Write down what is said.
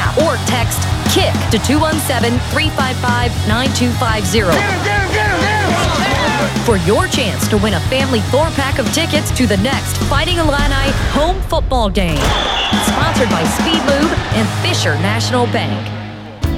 or text KICK to 217-355-9250 for your chance to win a family 4-pack of tickets to the next Fighting Illini home football game. Sponsored by Speed Lube and Fisher National Bank.